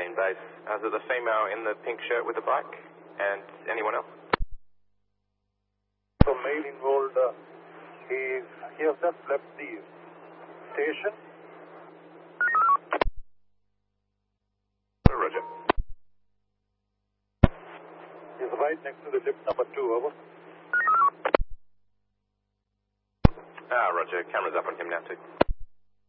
13 base. Is it the female in the pink shirt with the bike? And anyone else? So male involved, he has just left the station. Roger. He's right next to the lift number 2, over. Roger. Camera's up on him now too.